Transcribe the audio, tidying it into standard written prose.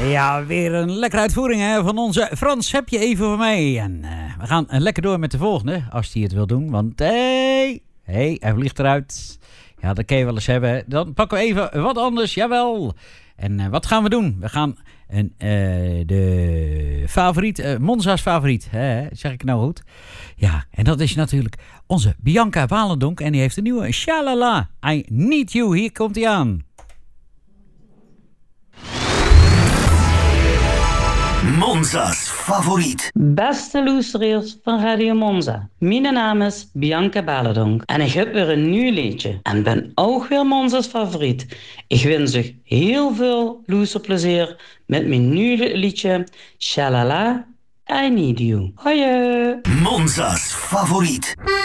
Ja, weer een lekkere uitvoering hè, van onze Frans. Heb je even voor mij? En we gaan lekker door met de volgende, als hij het wil doen. Want hey, hij vliegt eruit. Ja, dat kan je wel eens hebben. Dan pakken we even wat anders, jawel. En wat gaan we doen? We gaan de favoriet, Monza's favoriet. Hè, zeg ik nou goed? Ja, en dat is natuurlijk onze Bianca Walendonk. En die heeft een nieuwe Shalala, I Need You. Hier komt hij aan. Monza's favoriet. Beste luisteraars van Radio Monza. Mijn naam is Bianca Balendonk. En ik heb weer een nieuw liedje. En ben ook weer Monza's favoriet. Ik wens u heel veel luisterplezier met mijn nieuwe liedje Shalala, I Need You. Hoi! Monza's favoriet.